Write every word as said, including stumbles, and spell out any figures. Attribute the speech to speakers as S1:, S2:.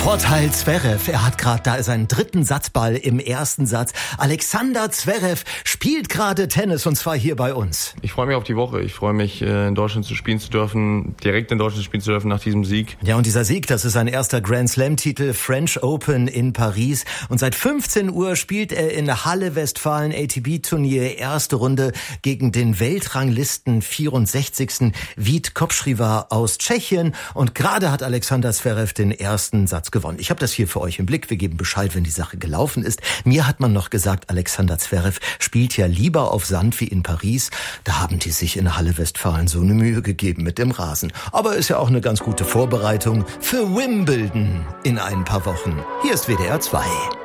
S1: Vorteil Zverev, er hat gerade da seinen dritten Satzball im ersten Satz. Alexander Zverev spielt gerade Tennis und zwar hier bei uns.
S2: Ich freue mich auf die Woche. Ich freue mich, in Deutschland zu spielen zu dürfen, direkt in Deutschland spielen zu dürfen nach diesem Sieg.
S1: Ja, und dieser Sieg, das ist sein erster Grand Slam-Titel, French Open in Paris. Und seit fünfzehn Uhr spielt er in Halle Westfalen A T B-Turnier, erste Runde gegen den Weltranglisten vierundsechzigsten Vít Kopřiva aus Tschechien. Und gerade hat Alexander Zverev den ersten Satz gewonnen. Ich habe das hier für euch im Blick. Wir geben Bescheid, wenn die Sache gelaufen ist. Mir hat man noch gesagt, Alexander Zverev spielt ja lieber auf Sand wie in Paris. Da haben die sich in Halle Westfalen so eine Mühe gegeben mit dem Rasen. Aber ist ja auch eine ganz gute Vorbereitung für Wimbledon in ein paar Wochen. Hier ist W D R zwei.